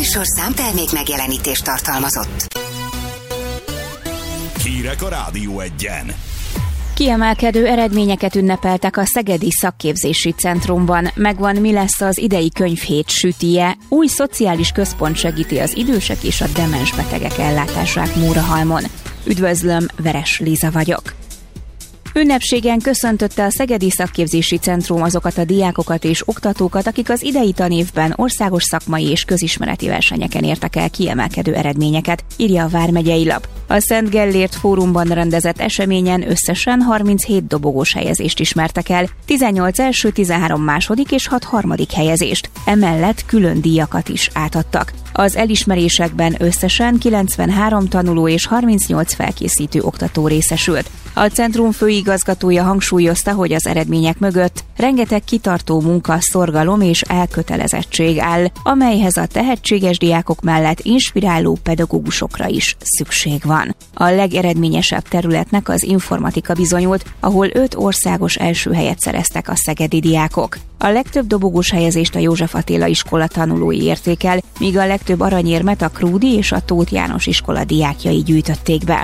műsor számtermék megjelenítést tartalmazott. Hírek a Rádió Egyen. Kiemelkedő eredményeket ünnepeltek a Szegedi Szakképzési Centrumban. Megvan, mi lesz az idei könyvhét sütije. Új szociális központ segíti az idősek és a demens betegek ellátását Mórahalmon. Üdvözlöm, Veres Liza vagyok. Ünnepségen köszöntötte a Szegedi Szakképzési Centrum azokat a diákokat és oktatókat, akik az idei tanévben országos szakmai és közismereti versenyeken értek el kiemelkedő eredményeket, írja a Vármegyei Lap. A Szent Gellért Fórumban rendezett eseményen összesen 37 dobogós helyezést ismertek el, 18 első, 13 második és 6 harmadik helyezést. Emellett külön díjakat is átadtak. Az elismerésekben összesen 93 tanuló és 38 felkészítő oktató részesült. A centrum főigazgatója hangsúlyozta, hogy az eredmények mögött rengeteg kitartó munka, szorgalom és elkötelezettség áll, amelyhez a tehetséges diákok mellett inspiráló pedagógusokra is szükség van. A legeredményesebb területnek az informatika bizonyult, ahol 5 országos első helyet szereztek a szegedi diákok. A legtöbb dobogós helyezést a József Attila iskola tanulói érték el, míg a legtöbb aranyérmet a Krúdi és a Tóth János iskola diákjai gyűjtötték be.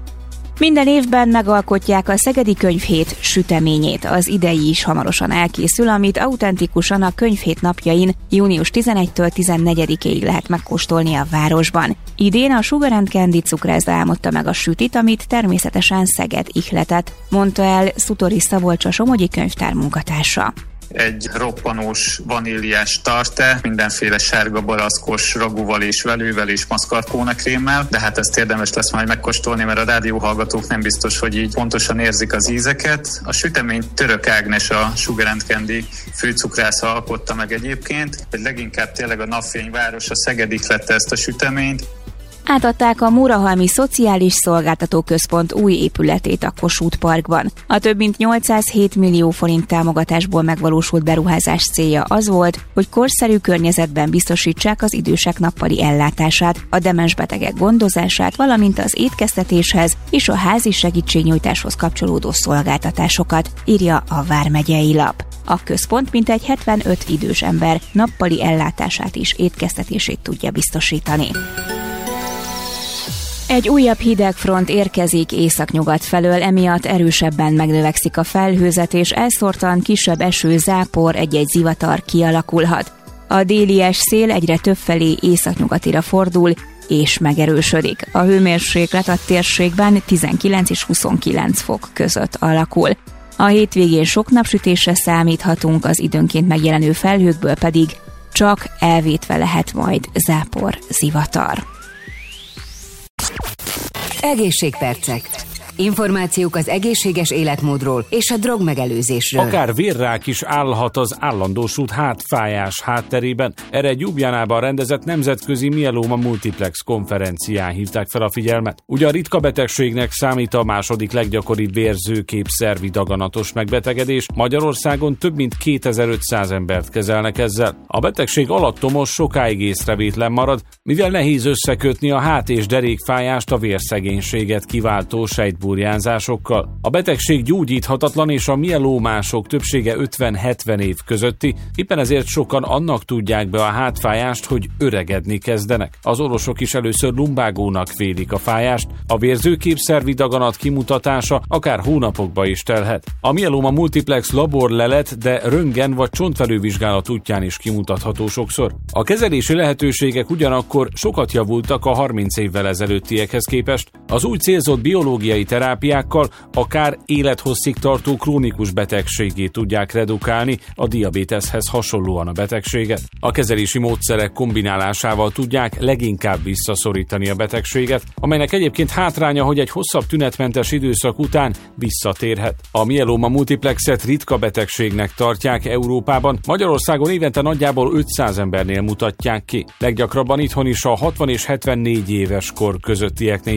Minden évben megalkotják a Szegedi Könyvhét süteményét. Az idei is hamarosan elkészül, amit autentikusan a Könyvhét napjain június 11-től 14-ig lehet megkóstolni a városban. Idén a Sugar & Candy cukrászda álmodta meg a sütit, amit természetesen Szeged ihletett, mondta el Szutori Szabolcs, a Somogyi Könyvtár munkatársa. Egy roppanós vaníliás tarte, mindenféle sárga barackos ragúval és velővel és maszkarpónakrémmel, de hát ezt érdemes lesz majd megkóstolni, mert a rádióhallgatók nem biztos, hogy így pontosan érzik az ízeket. A süteményt Török Ágnes, a Sugar & Candy főcukrásza alkotta meg egyébként, hogy leginkább tényleg a napfényváros, a Szeged ihlette ezt a süteményt. Átadták a Mórahalmi Szociális Szolgáltató Központ új épületét a Kossuth Parkban. A több mint 807 millió forint támogatásból megvalósult beruházás célja az volt, hogy korszerű környezetben biztosítsák az idősek nappali ellátását, a demens betegek gondozását, valamint az étkeztetéshez és a házi segítségnyújtáshoz kapcsolódó szolgáltatásokat, írja a Vármegyei Lap. A központ mintegy 75 idős ember nappali ellátását és étkeztetését tudja biztosítani. Egy újabb hidegfront érkezik északnyugat felől, emiatt erősebben megnövekszik a felhőzet, és elszórtan kisebb eső, zápor, egy-egy zivatar kialakulhat. A délies szél egyre többfelé északnyugatira fordul, és megerősödik. A hőmérséklet a térségben 19 és 29 fok között alakul. A hétvégén sok napsütésre számíthatunk, az időnként megjelenő felhőkből pedig csak elvétve lehet majd zápor, zivatar. Egészségpercek. Információk az egészséges életmódról és a drogmegelőzésről. Akár vérrák is állhat az állandósult hátfájás hátterében. Erre Ljubljánában rendezett nemzetközi mieloma multiplex konferencián hívták fel a figyelmet. Ugye a ritka betegségnek számít a második leggyakoribb vérzőképszervi daganatos megbetegedés. Magyarországon több mint 2500 embert kezelnek ezzel. A betegség alattomos, sokáig észrevétlen marad, mivel nehéz összekötni a hát- és derékfájást a vérszegénységet kiváltó sejtburjánzásokkal. A betegség gyógyíthatatlan, és a mielómások többsége 50-70 év közötti, éppen ezért sokan annak tudják be a hátfájást, hogy öregedni kezdenek. Az orvosok is először lumbágónak vélik a fájást, a vérzőképszervi daganat kimutatása akár hónapokba is telhet. A mieloma multiplex laborlelet, de röntgen vagy csontfelülvizsgálat útján is kimutatható sokszor. A kezelési lehetőségek ugyanakkor sokat javultak a 30 évvel ezelőttiekhez képest. Az új célzott biológiai terápiákkal akár élethosszig tartó krónikus betegségé tudják redukálni a diabéteszhez hasonlóan a betegséget. A kezelési módszerek kombinálásával tudják leginkább visszaszorítani a betegséget, amelynek egyébként hátránya, hogy egy hosszabb tünetmentes időszak után visszatérhet. A mieloma multiplexet ritka betegségnek tartják Európában, Magyarországon évente nagyjából 500 embernél mutatják ki. Leggyakrabban itthon is a 60 és 74 éves kor közöttieknél jelenik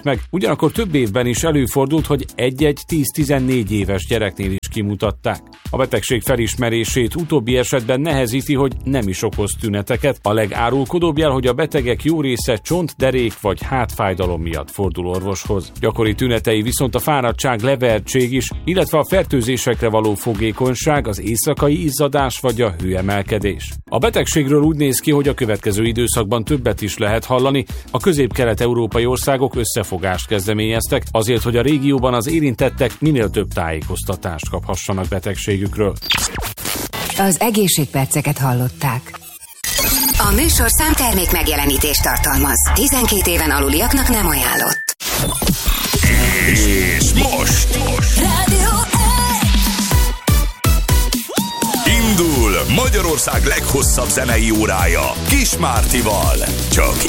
meg, ugyanakkor több évben is előfordult, hogy egy-egy 10-14 éves gyereknél is kimutatták. A betegség felismerését utóbbi esetben nehezíti, hogy nem is okoz tüneteket. A legárulkodóbb jel, hogy a betegek jó része csont, derék vagy hátfájdalom miatt fordul orvoshoz. Gyakori tünetei viszont a fáradtság, levertség is, illetve a fertőzésekre való fogékonyság, az éjszakai izzadás vagy a hőemelkedés. A betegségről úgy néz ki, hogy a következő időszakban többet is lehet hallani. A közép-kelet-európai országok összefogást kezdeményeztek azért, hogy a régióban az érintettek minél több tájékoztatást kaphassanak betegségükről. Az egészségperceket hallották. A műsorszám termék megjelenítést tartalmaz. 12 éven aluliaknak nem ajánlott. És most Rádió indul Magyarország leghosszabb zenei órája Kis Mártival. Csak